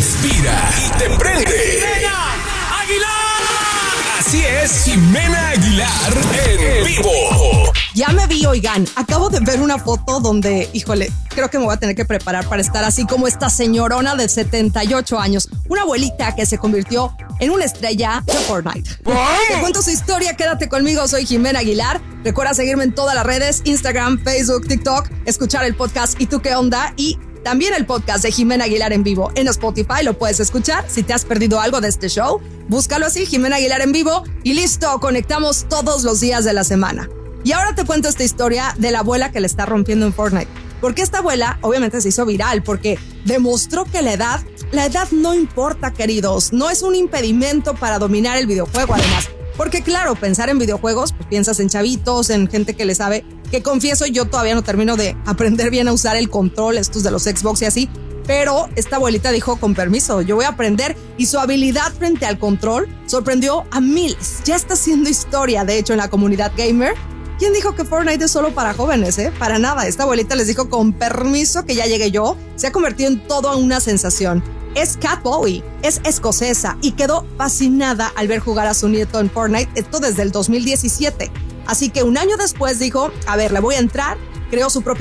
inspira y te prende. ¡Jimena Aguilar! Así es, Jimena Aguilar en vivo. Ya me vi, oigan, acabo de ver una foto donde, híjole, creo que me voy a tener que preparar para estar así como esta señorona de 78 años, una abuelita que se convirtió en una estrella de Fortnite. Te cuento su historia, quédate conmigo, soy Jimena Aguilar. Recuerda seguirme en todas las redes, Instagram, Facebook, TikTok, escuchar el podcast ¿Y tú qué onda? Y también el podcast de Jimena Aguilar en vivo en Spotify, lo puedes escuchar. Si te has perdido algo de este show, búscalo así, Jimena Aguilar en vivo, y listo, conectamos todos los días de la semana. Y ahora te cuento esta historia de la abuela que le está rompiendo en Fortnite. Porque esta abuela obviamente se hizo viral porque demostró que la edad no importa, queridos. No es un impedimento para dominar el videojuego, además. Porque claro, pensar en videojuegos, pues piensas en chavitos, en gente que le sabe. Que confieso, yo todavía no termino de aprender bien a usar el control, estos de los Xbox y así. Pero esta abuelita dijo, con permiso, yo voy a aprender. Y su habilidad frente al control sorprendió a miles. Ya está haciendo historia, de hecho, en la comunidad gamer. ¿Quién dijo que Fortnite es solo para jóvenes, Para nada. Esta abuelita les dijo, con permiso, que ya llegué yo. Se ha convertido en toda una sensación. Es Cat Bowie, es escocesa y quedó fascinada al ver jugar a su nieto en Fortnite, esto desde el 2017. Así que un año después dijo, a ver, le voy a entrar. Creó su propia